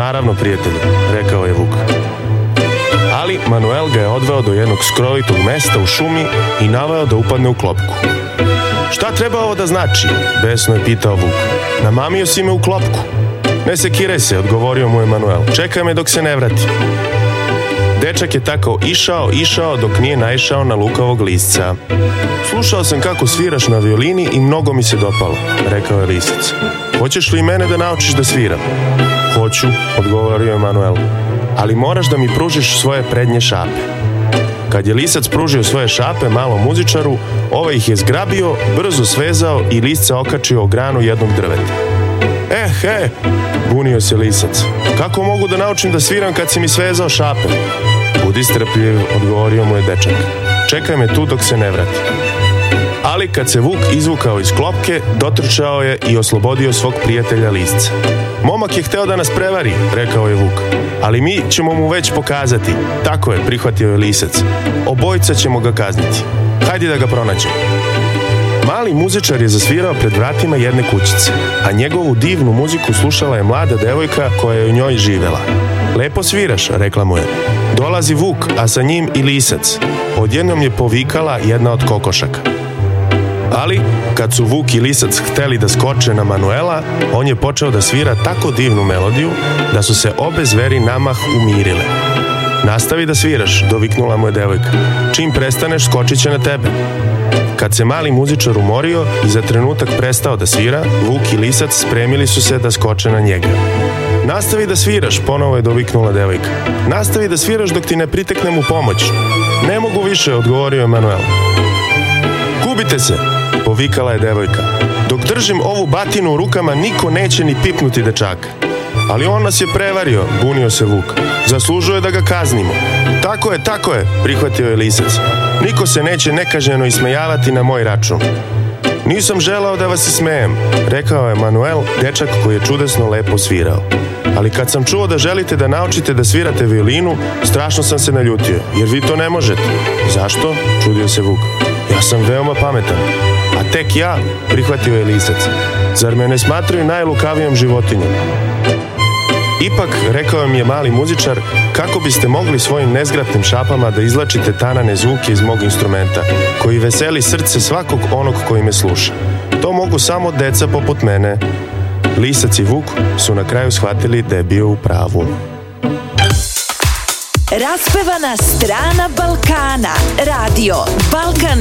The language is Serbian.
Naravno, prijatelju, rekao je Vuk. Ali Manuel ga je odveo do jednog skrovitog mesta u šumi i naveo da upadne u klopku. Šta treba ovo da znači? Besno je pitao Vuk. Namamio si me u klopku. Ne sekiraj se, odgovorio mu je Manuel. Čekaj me dok se ne vrati. Dečak je tako išao dok nije naišao na lukavog lisca. Slušao sam kako sviraš na violini i mnogo mi se dopalo, rekao je lisac. Hoćeš li i mene da naučiš da sviram? Hoću, odgovorio je Manuel, ali moraš da mi pružiš svoje prednje šape. Kad je lisac pružio svoje šape malom muzičaru, ovaj ih je zgrabio, brzo svezao i lisca okačio o granu jednog drveta. Bunio se lisac. Kako mogu da naučim da sviram kad si mi svezao šape? Budi strpljiv, odgovorio mu je dečak. Čekaj me tu dok se ne vrati. Ali kad se Vuk izvukao iz klopke, dotrčao je i oslobodio svog prijatelja lisca. Momak je hteo da nas prevari, rekao je Vuk, ali mi ćemo mu već pokazati. Tako je, prihvatio je lisac. Obojica ćemo ga kazniti. Hajde da ga pronađemo. Mali muzičar je zasvirao pred vratima jedne kućice, a njegovu divnu muziku slušala je mlada devojka koja je u njoj živela. Lepo sviraš, rekla mu je. Dolazi Vuk, a sa njim i lisac. Odjednom je povikala jedna od kokošaka. Ali, kad su Vuk i lisac hteli da skoče na Manuela, on je počeo da svira tako divnu melodiju da su se obe zveri namah umirile. Nastavi da sviraš, doviknula mu je devojka. Čim prestaneš, skočit će na tebe. Kad se mali muzičar umorio i za trenutak prestao da svira, Vuk i lisac spremili su se da skoče na njega. Nastavi da sviraš, ponovo je doviknula devojka. Nastavi da sviraš dok ti ne priteknem u pomoć. Ne mogu više, odgovorio je Manuel. Gubite se, povikala je devojka. Dok držim ovu batinu u rukama, niko neće ni pipnuti dečaka. Ali on nas je prevario, bunio se Vuk. Zaslužuje da ga kaznimo. Tako je, prihvatio je lisac. Niko se neće nekažnjeno ismejavati na moj račun. Nisam želeo da vas ismejem, rekao je Manuel, dečak koji je čudesno lepo svirao. Ali kad sam čuo da želite da naučite da svirate violinu, strašno sam se naljutio, jer vi to ne možete. Zašto? Čudio se Vuk. Ja sam veoma pametan. A tek ja, prihvatio je lisac. Zar me ne smatraju najlukavijom životinjom? Ipak, rekao mi je mali muzičar, kako biste mogli svojim nezgrapnim šapama da izlačite tanane zvuke iz mog instrumenta, koji veseli srce svakog onog koji me sluša. To mogu samo deca poput mene. Lisac i Vuk su na kraju shvatili da je bio u pravu. Raspevana strana Balkana. Radio Balkan